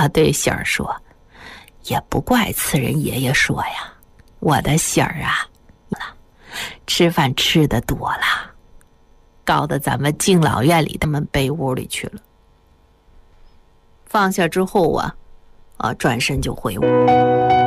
对喜儿说，也不怪次人爷爷说呀，我的喜儿啊，吃饭吃得多了，搞得咱们敬老院里他们被屋里去了。放下之后啊，转身就回屋。